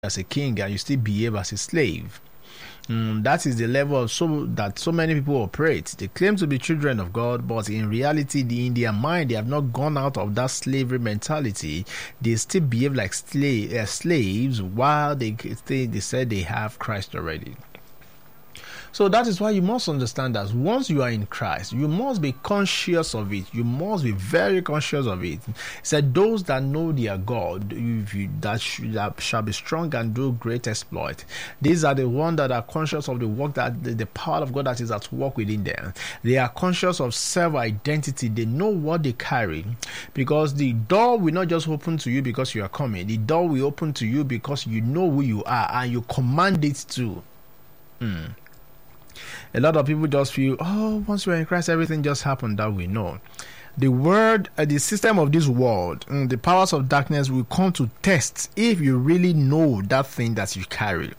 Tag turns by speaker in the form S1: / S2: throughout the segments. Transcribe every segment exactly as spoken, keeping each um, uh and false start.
S1: as a king and you still behave as a slave. Mm, that is the level of so that so many people operate. They claim to be children of God, but in reality, the, in their mind, they have not gone out of that slavery mentality. They still behave like slave, uh, slaves while they, they they said they have Christ already. So that is why you must understand that once you are in Christ, you must be conscious of it. You must be very conscious of it. It said, those that know their God, if you, that, sh- that shall be strong and do great exploit. These are the ones that are conscious of the work that the, the power of God that is at work within them. They are conscious of self-identity. They know what they carry, because the door will not just open to you because you are coming. The door will open to you because you know who you are and you command it to. Hmm. A lot of people just feel, oh, once we're in Christ, everything just happened. That we know. The word, uh, the system of this world, mm, the powers of darkness will come to test if you really know that thing that you carry.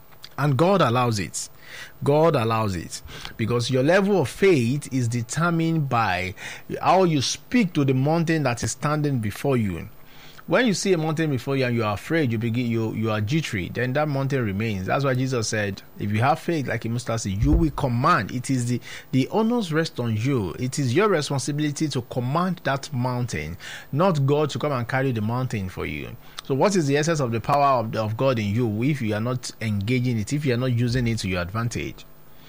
S1: And God allows it. God allows it because your level of faith is determined by how you speak to the mountain that is standing before you. When you see a mountain before you and you are afraid, you begin you you are jittery, then that mountain remains. That's why Jesus said, if you have faith like a mustard seed, you will command. It is the the onus rests on you. It is your responsibility to command that mountain, not God to come and carry the mountain for you. So what is the essence of the power of, of God in you if you are not engaging it, if you are not using it to your advantage?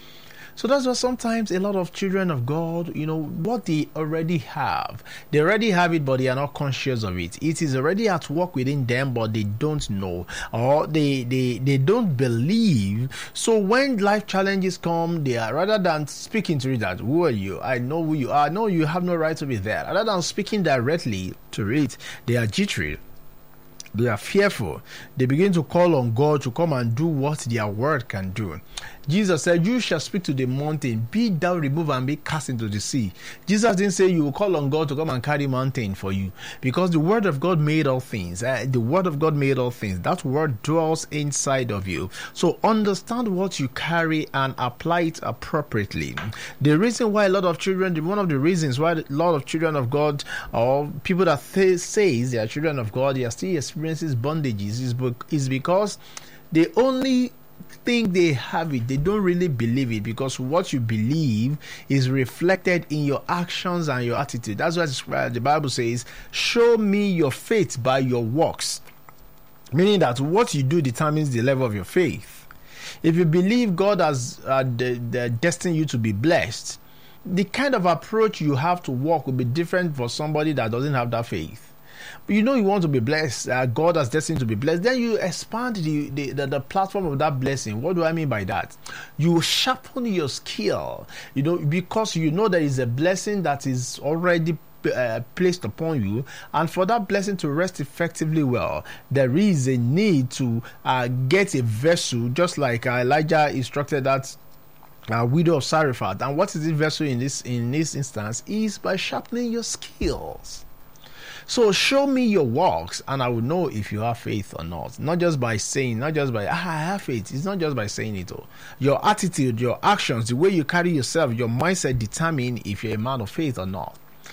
S1: So that's why sometimes a lot of children of God, you know, what they already have, they already have it, but they are not conscious of it. It is already at work within them, but they don't know, or they they, they don't believe. So when life challenges come, they are, rather than speaking to it that, who are you? I know who you are. No, you have no right to be there. Rather than speaking directly to it, they are jittery. They are fearful. They begin to call on God to come and do what their word can do. Jesus said, you shall speak to the mountain, be thou removed and be cast into the sea. Jesus didn't say you will call on God to come and carry mountain for you, because the word of God made all things. Uh, the word of God made all things. That word dwells inside of you. So understand what you carry and apply it appropriately. The reason why a lot of children, one of the reasons why a lot of children of God, or people that th- says they are children of God, they are still experiences bondages, is, be- is because they only think they have it. They don't really believe it, because what you believe is reflected in your actions and your attitude. That's why the Bible says, show me your faith by your works, meaning that what you do determines the level of your faith. If you believe God has uh, the, the destined you to be blessed, the kind of approach you have to walk will be different for somebody that doesn't have that faith. You know you want to be blessed, uh, God has destined to be blessed, then you expand the, the, the, the platform of that blessing. What do I mean by that? You sharpen your skill, you know, because you know there is a blessing that is already uh, placed upon you, and for that blessing to rest effectively well, there is a need to uh, get a vessel, just like uh, Elijah instructed that Uh, widow of Sarephat. And what is this vessel in this in this instance? Is by sharpening your skills. So show me your works and I will know if you have faith or not. Not just by saying, not just by, ah, I have faith. It's not just by saying it all. Your attitude, your actions, the way you carry yourself, your mindset determine if you're a man of faith or not.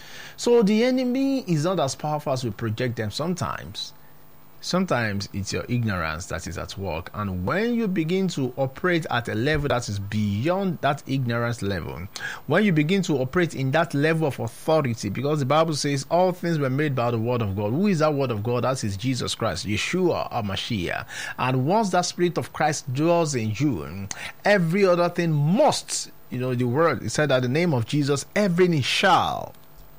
S1: So the enemy is not as powerful as we project them sometimes. Sometimes it's your ignorance that is at work, and when you begin to operate at a level that is beyond that ignorance level, when you begin to operate in that level of authority, because the Bible says all things were made by the word of God. Who is that word of God? That is Jesus Christ, Yeshua or Mashiach. And once that spirit of Christ dwells in you, every other thing must, you know, the word, it said that the name of Jesus, every knee shall.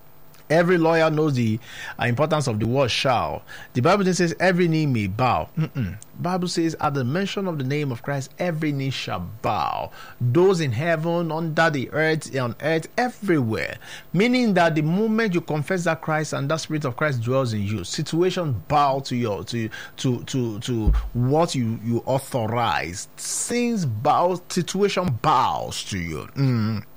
S1: Every lawyer knows the uh, importance of the word shall. The Bible says every knee may bow. Mm-mm. Bible says at the mention of the name of Christ, every knee shall bow. Those in heaven, under the earth, on earth, everywhere. Meaning that the moment you confess that Christ and that spirit of Christ dwells in you, situation bow to your to to to to what you you authorize. Things bow, situation bows to you. Mm.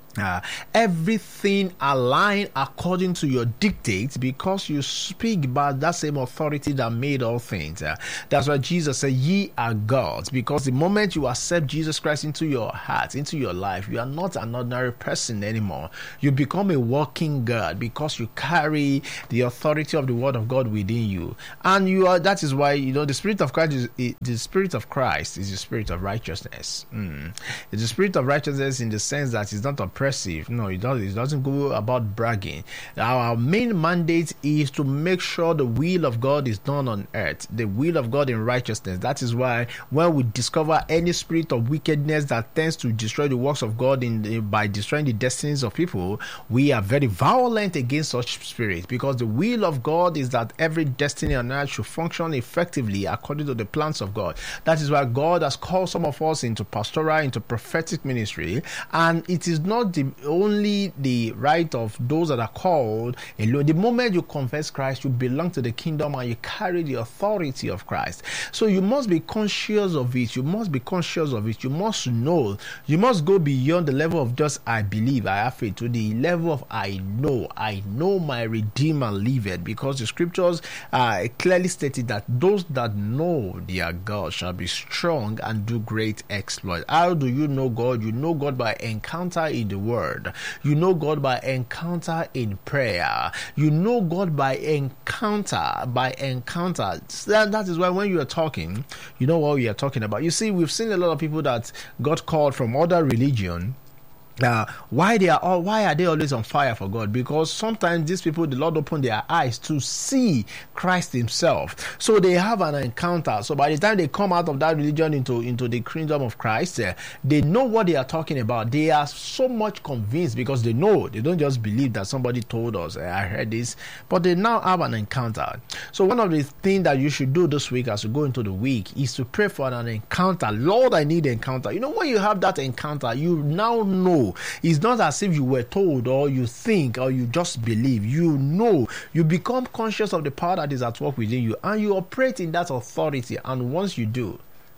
S1: Uh, everything aligned according to your dictates, because you speak by that same authority that made all things. Uh, that's why Jesus said, ye are gods, because the moment you accept Jesus Christ into your heart, into your life, you are not an ordinary person anymore. You become a walking God, because you carry the authority of the word of God within you. And you are, that is why, you know, the spirit of Christ is, the spirit of Christ is the spirit of righteousness. Mm. It's the spirit of righteousness in the sense that it's not a No, it doesn't. It doesn't go about bragging. Our main mandate is to make sure the will of God is done on earth, the will of God in righteousness. That is why when we discover any spirit of wickedness that tends to destroy the works of God in the, by destroying the destinies of people, we are very violent against such spirits, because the will of God is that every destiny on earth should function effectively according to the plans of God. That is why God has called some of us into pastoral, into prophetic ministry, and it is not the only the right of those that are called alone. The moment you confess Christ, you belong to the kingdom and you carry the authority of Christ. So you must be conscious of it. You must be conscious of it. You must know. You must go beyond the level of just I believe, I have faith, to the level of I know. I know my Redeemer liveth, because the scriptures uh, clearly stated that those that know their God shall be strong and do great exploits. How do you know God? You know God by encounter in the word. You know God by encounter in prayer. You know God by encounter, by encounter. That is why when you are talking, you know what we are talking about. You see, we've seen a lot of people that got called from other religion. Uh, why they are all why are they always on fire for God? Because sometimes these people, the Lord opened their eyes to see Christ himself, so they have an encounter. So by the time they come out of that religion into into the kingdom of Christ, uh, they know what they are talking about. They are so much convinced, because they know. They don't just believe that somebody told us, uh, I heard this, but they now have an encounter. So one of the things that you should do this week as you go into the week is to pray for an encounter. Lord, I need an encounter. You know, when you have that encounter, you now know. It's not as if you were told, or you think, or you just believe. You know. You become conscious of the power that is at work within you, and you operate in that authority. And once you do,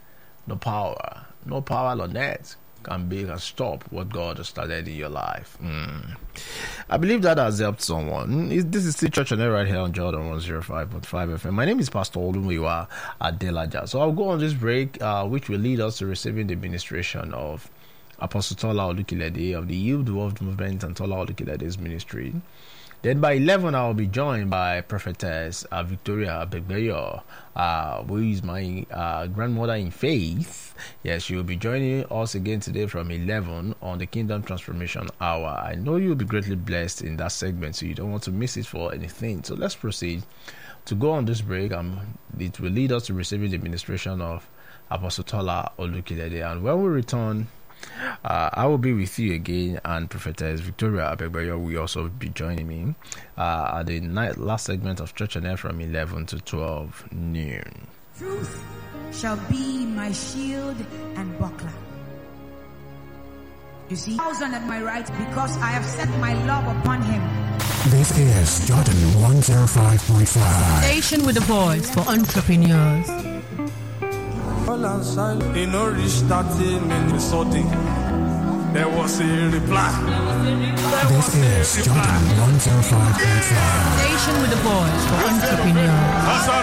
S1: no power, no power on earth can be can stop what God has started in your life. Mm. I believe that has helped someone. This is still Church on Air right here on Jordan one oh five point five F M. My name is Pastor Olumiwa Adelaja. So I'll go on this break, uh, which will lead us to receiving the administration of Apostle Tola Olukilede of the Youth World Movement and Tola Olukilede's ministry. Then by eleven, I will be joined by Prophetess uh, Victoria Begbeyo, uh, who is my uh, grandmother in faith. Yes, she will be joining us again today from eleven on the Kingdom Transformation Hour. I know you'll be greatly blessed in that segment, so you don't want to miss it for anything. So let's proceed to go on this break. Um, it will lead us to receiving the administration of Apostle Tola Olukilede. And when we return, Uh, I will be with you again, and Prophetess Victoria Abegbayo will also be joining me uh, at the night, last segment of Church on Air from eleven to twelve noon.
S2: Truth shall be my shield and buckler. You see, thousand at my right, because I have set my love upon him.
S3: This is Jordan one oh five point five.
S4: Station with a voice for entrepreneurs.
S5: In no reach thirty minutes sorting, there was a reply.
S3: This is Jordan one oh five point five.
S4: Station with a voice for entrepreneurs.